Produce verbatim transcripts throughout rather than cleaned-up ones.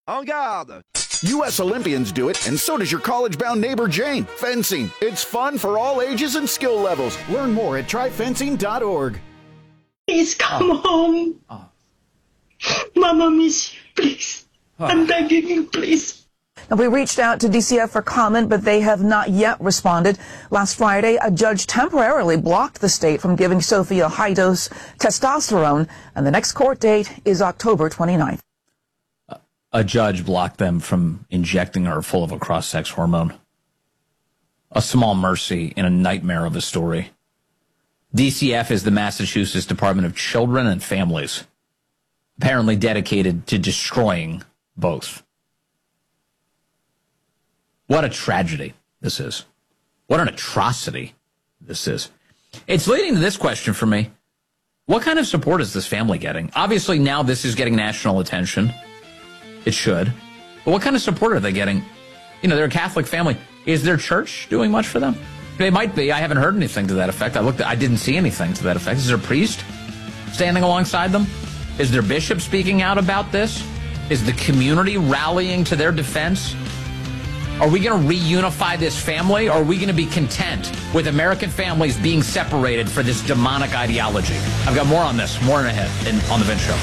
En garde! U S Olympians do it, and so does your college-bound neighbor Jane. Fencing. It's fun for all ages and skill levels. Learn more at try fencing dot org. Please come oh. home. Oh. Mama miss you, please. Oh. I'm begging you, please. We reached out to D C F for comment, but they have not yet responded. Last Friday, a judge temporarily blocked the state from giving Sophia high-dose testosterone, and the next court date is October twenty-ninth. A judge blocked them from injecting her full of a cross-sex hormone. A small mercy in a nightmare of a story. D C F is the Massachusetts Department of Children and Families, apparently dedicated to destroying both. What a tragedy this is. What an atrocity this is. It's leading to this question for me. What kind of support is this family getting? Obviously, now this is getting national attention. It should. But what kind of support are they getting? You know, they're a Catholic family. Is their church doing much for them? They might be. I haven't heard anything to that effect. I looked. I didn't see anything to that effect. Is there a priest standing alongside them? Is their bishop speaking out about this? Is the community rallying to their defense? Are we going to reunify this family, or are we going to be content with American families being separated for this demonic ideology? I've got more on this, more in ahead in, on The Vince Show.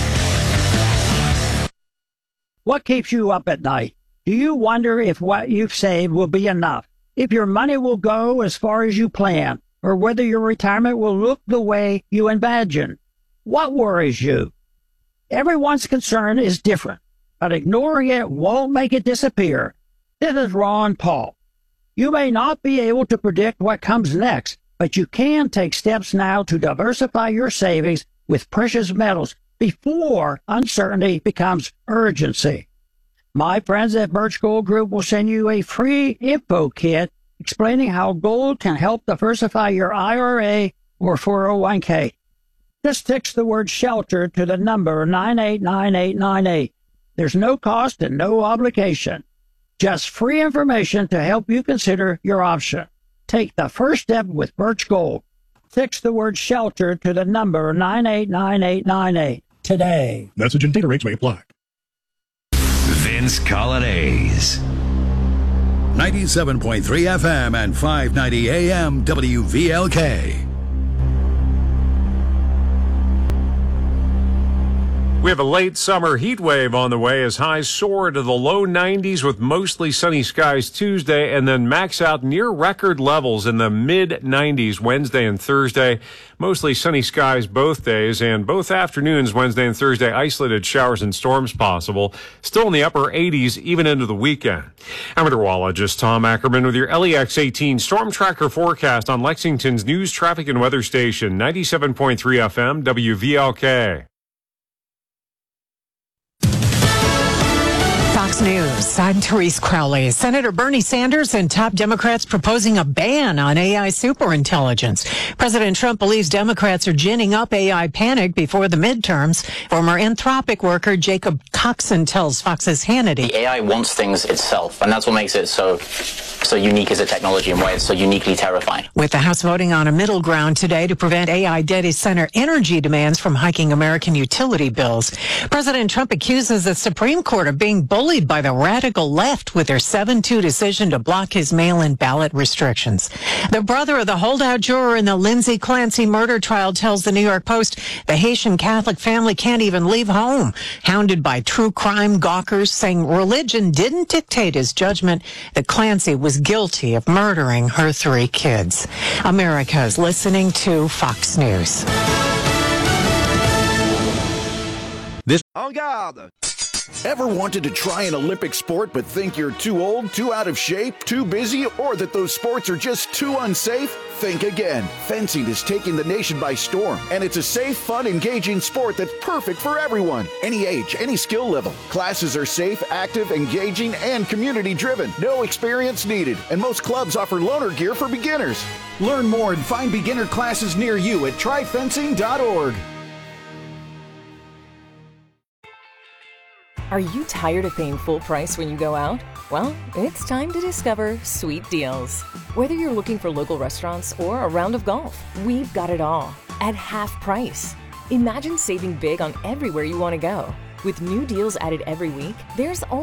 What keeps you up at night? Do you wonder if what you've saved will be enough? If your money will go as far as you plan, or whether your retirement will look the way you imagine? What worries you? Everyone's concern is different, but ignoring it won't make it disappear. This is Ron Paul. You may not be able to predict what comes next, but you can take steps now to diversify your savings with precious metals before uncertainty becomes urgency. My friends at Birch Gold Group will send you a free info kit explaining how gold can help diversify your I R A or four oh one k. Just text the word SHELTER to the number nine eight nine eight nine eight. There's no cost and no obligation. Just free information to help you consider your option. Take the first step with Birch Gold. Text the word SHELTER to the number nine eight nine eight nine eight today. Message and data rates may apply. Vince Colonnese. ninety-seven point three F M and five ninety A M W V L K. We have a late summer heat wave on the way as highs soar to the low nineties with mostly sunny skies Tuesday, and then max out near record levels in the mid nineties Wednesday and Thursday. Mostly sunny skies both days, and both afternoons, Wednesday and Thursday, isolated showers and storms possible. Still in the upper eighties even into the weekend. I'm meteorologist Tom Ackerman with your L E X eighteen Storm Tracker forecast on Lexington's news, traffic, and weather station, ninety-seven point three F M W V L K. Fox News, I'm Therese Crowley. Senator Bernie Sanders and top Democrats proposing a ban on A I superintelligence. President Trump believes Democrats are ginning up A I panic before the midterms. Former Anthropic worker Jacob Coxon tells Fox's Hannity. The A I wants things itself, and that's what makes it so so unique as a technology and why it's so uniquely terrifying. With the House voting on a middle ground today to prevent A I data center energy demands from hiking American utility bills, President Trump accuses the Supreme Court of being bullied by the radical left with their seven two decision to block his mail-in ballot restrictions. The brother of the holdout juror in the Lindsay Clancy murder trial tells the New York Post the Haitian Catholic family can't even leave home, hounded by true crime gawkers saying religion didn't dictate his judgment that Clancy was guilty of murdering her three kids. America is listening to Fox News. This En garde! Ever wanted to try an Olympic sport but think you're too old, too out of shape, too busy, or that those sports are just too unsafe? Think again. Fencing is taking the nation by storm, and it's a safe, fun, engaging sport that's perfect for everyone. Any age, any skill level. Classes are safe, active, engaging, and community-driven. No experience needed, and most clubs offer loaner gear for beginners. Learn more and find beginner classes near you at try fencing dot org. Are you tired of paying full price when you go out? Well, it's time to discover Sweet Deals. Whether you're looking for local restaurants or a round of golf, we've got it all at half price. Imagine saving big on everywhere you want to go. With new deals added every week, there's only